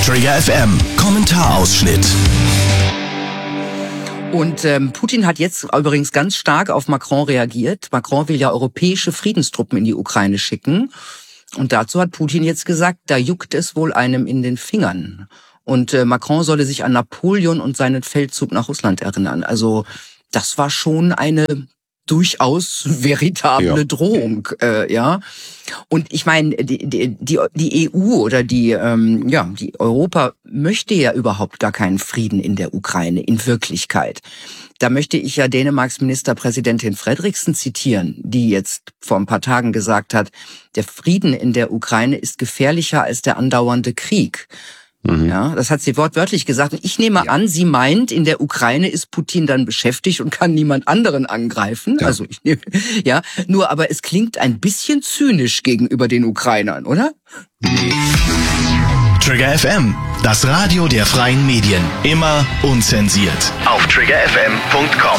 Trigger FM, Kommentarausschnitt. Und Putin hat jetzt übrigens ganz stark auf Macron reagiert. Macron will ja europäische Friedenstruppen in die Ukraine schicken. Und dazu hat Putin jetzt gesagt, da juckt es wohl einem in den Fingern. Und Macron solle sich an Napoleon und seinen Feldzug nach Russland erinnern. Also das war schon eine durchaus veritable Drohung, ja. Und ich meine, die EU oder die Europa möchte ja überhaupt gar keinen Frieden in der Ukraine, in Wirklichkeit. Da möchte ich ja Dänemarks Ministerpräsidentin Frederiksen zitieren, die jetzt vor ein paar Tagen gesagt hat, der Frieden in der Ukraine ist gefährlicher als der andauernde Krieg. Ja, das hat sie wortwörtlich gesagt. Und ich nehme an, sie meint, in der Ukraine ist Putin dann beschäftigt und kann niemand anderen angreifen. Ja. Also ich nehme, nur aber es klingt ein bisschen zynisch gegenüber den Ukrainern, oder? Trigger FM, das Radio der freien Medien. Immer unzensiert. Auf triggerfm.com.